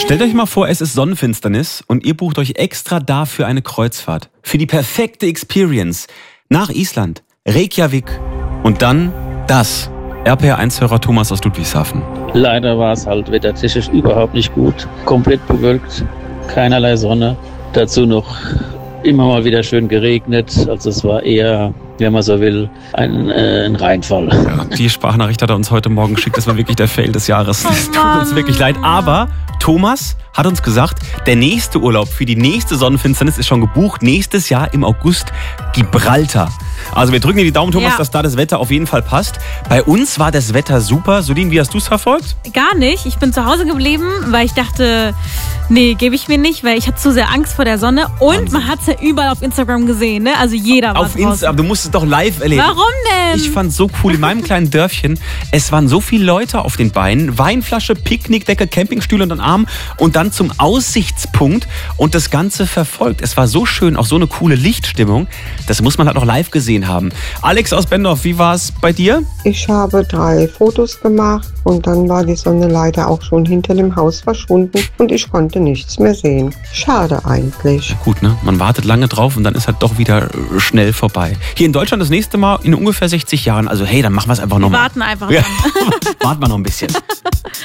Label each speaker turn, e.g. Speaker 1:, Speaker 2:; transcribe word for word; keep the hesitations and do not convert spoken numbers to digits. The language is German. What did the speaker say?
Speaker 1: Stellt euch mal vor, es ist Sonnenfinsternis und ihr bucht euch extra dafür eine Kreuzfahrt. Für die perfekte Experience. Nach Island, Reykjavik und dann das. R P R eins-Hörer Thomas aus Ludwigshafen.
Speaker 2: Leider war es halt wettertechnisch überhaupt nicht gut. Komplett bewölkt, keinerlei Sonne. Dazu noch immer mal wieder schön geregnet. Also es war eher, wenn man so will, ein, äh, ein Reinfall.
Speaker 1: Ja, die Sprachnachricht hat er uns heute Morgen geschickt. Das war wirklich der Fail des Jahres. Es tut uns wirklich leid. Aber Thomas hat uns gesagt, der nächste Urlaub für die nächste Sonnenfinsternis ist schon gebucht. Nächstes Jahr im August Gibraltar. Also wir drücken dir die Daumen, Thomas, ja. dass da das Wetter auf jeden Fall passt. Bei uns war das Wetter super. Sudin, wie hast du es verfolgt?
Speaker 3: Gar nicht. Ich bin zu Hause geblieben, weil ich dachte, nee, gebe ich mir nicht, weil ich hatte zu sehr Angst vor der Sonne. Und Wahnsinn. Man hat es ja überall auf Instagram gesehen, ne? Also jeder war
Speaker 1: auf Instagram. Du musst es doch live erleben.
Speaker 3: Warum denn?
Speaker 1: Ich fand es so cool. In meinem kleinen Dörfchen, es waren so viele Leute auf den Beinen. Weinflasche, Picknickdecke, Campingstühle unter den Arm und dann zum Aussichtspunkt und das Ganze verfolgt. Es war so schön, auch so eine coole Lichtstimmung. Das muss man halt noch live gesehen haben. Alex aus Bendorf, wie war es bei dir?
Speaker 4: Ich habe drei Fotos gemacht und dann war die Sonne leider auch schon hinter dem Haus verschwunden und ich konnte nichts mehr sehen. Schade eigentlich.
Speaker 1: Gut, ne? Man wartet lange drauf und dann ist halt doch wieder schnell vorbei. Hier in Deutschland das nächste Mal in ungefähr sechzig Jahren. Also hey, dann machen wir es einfach nochmal.
Speaker 3: Wir warten einfach.
Speaker 1: Ja. Warten wir noch ein bisschen.